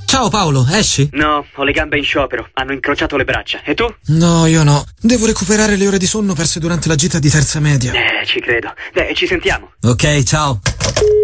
Ciao Paolo, esci? No, ho le gambe in sciopero. Hanno incrociato le braccia. E tu? No, io no. Devo recuperare le ore di sonno perse durante la gita di terza media. Ci credo. Ci sentiamo. Ok, ciao.